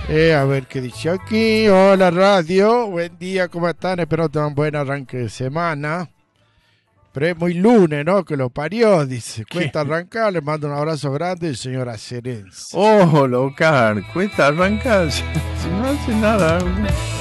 A ver qué dice aquí. Hola radio, buen día, ¿cómo están? Espero que tengan un buen arranque de semana. Pero es muy lunes, ¿no? Que lo parió, dice. ¿Qué? Cuesta arrancar, le mando un abrazo grande, señora Cerenza. Oh, locar, cuesta arrancar si no hace nada.